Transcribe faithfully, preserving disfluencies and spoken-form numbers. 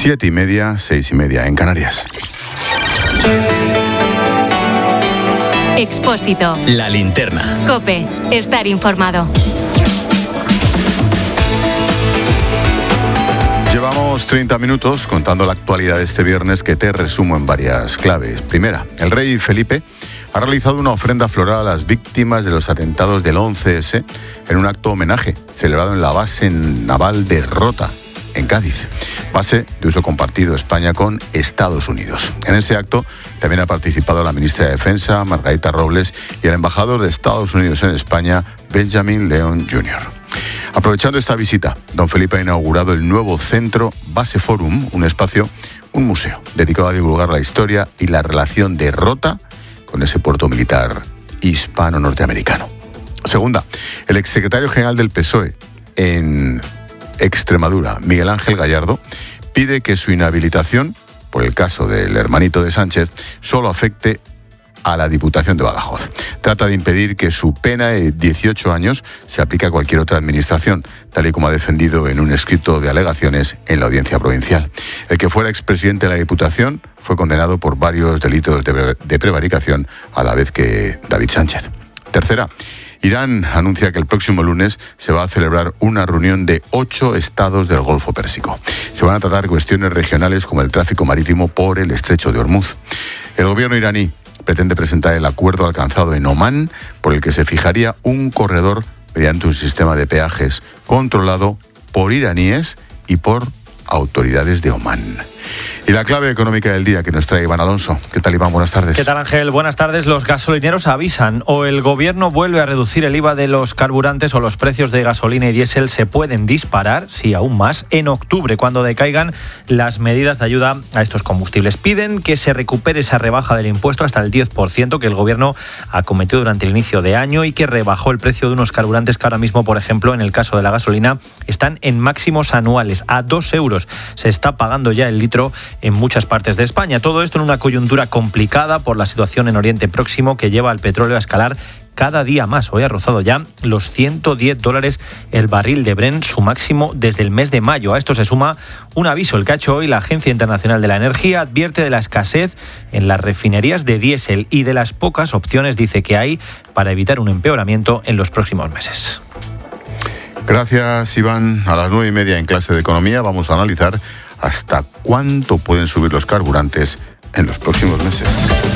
Siete y media, seis y media en Canarias. Expósito. La linterna. COPE. Estar informado. Llevamos treinta minutos contando la actualidad de este viernes, que te resumo en varias claves. Primera, el rey Felipe ha realizado una ofrenda floral a las víctimas de los atentados del once ese en un acto homenaje celebrado en la base naval de Rota, en Cádiz, base de uso compartido España con Estados Unidos. En ese acto también ha participado la ministra de Defensa, Margarita Robles, y el embajador de Estados Unidos en España, Benjamin Leon junior Aprovechando esta visita, don Felipe ha inaugurado el nuevo centro Base Forum, un espacio, un museo, dedicado a divulgar la historia y la relación de Rota con ese puerto militar hispano-norteamericano. Segunda, el exsecretario general del P S O E en Extremadura, Miguel Ángel Gallardo, pide que su inhabilitación, por el caso del hermanito de Sánchez, solo afecte a la Diputación de Badajoz. Trata de impedir que su pena de dieciocho años se aplique a cualquier otra administración, tal y como ha defendido en un escrito de alegaciones en la Audiencia Provincial. El que fuera expresidente de la Diputación fue condenado por varios delitos de, de prevaricación, a la vez que David Sánchez. Tercera, Irán anuncia que el próximo lunes se va a celebrar una reunión de ocho estados del Golfo Pérsico. Se van a tratar cuestiones regionales como el tráfico marítimo por el estrecho de Hormuz. El gobierno iraní pretende presentar el acuerdo alcanzado en Omán, por el que se fijaría un corredor mediante un sistema de peajes controlado por iraníes y por autoridades de Omán. Y la clave económica del día que nos trae Iván Alonso. ¿Qué tal, Iván? Buenas tardes. ¿Qué tal, Ángel? Buenas tardes. Los gasolineros avisan, o el gobierno vuelve a reducir el I V A de los carburantes, o los precios de gasolina y diésel se pueden disparar, sí, aún más, en octubre, cuando decaigan las medidas de ayuda a estos combustibles. Piden que se recupere esa rebaja del impuesto hasta el diez por ciento que el gobierno acometió durante el inicio de año y que rebajó el precio de unos carburantes que ahora mismo, por ejemplo, en el caso de la gasolina, están en máximos anuales. A dos euros se está pagando ya el litro en muchas partes de España. Todo esto en una coyuntura complicada por la situación en Oriente Próximo, que lleva al petróleo a escalar cada día más. Hoy ha rozado ya los ciento diez dólares el barril de Brent, su máximo desde el mes de mayo. A esto se suma un aviso, el que ha hecho hoy la Agencia Internacional de la Energía. Advierte de la escasez en las refinerías de diésel y de las pocas opciones, dice, que hay para evitar un empeoramiento en los próximos meses. Gracias, Iván. A las nueve y media en Clase de Economía vamos a analizar hasta cuánto pueden subir los carburantes en los próximos meses.